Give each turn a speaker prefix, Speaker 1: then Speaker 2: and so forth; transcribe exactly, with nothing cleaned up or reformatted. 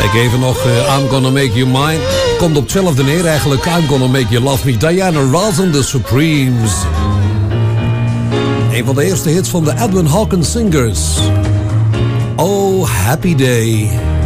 Speaker 1: Kijk even nog, uh, I'm Gonna Make You Mine. Komt op hetzelfde neer eigenlijk. I'm Gonna Make You Love Me. Diana Ross and the Supremes. Een van de eerste hits van de Edwin Hawkins Singers. Oh, Happy Day.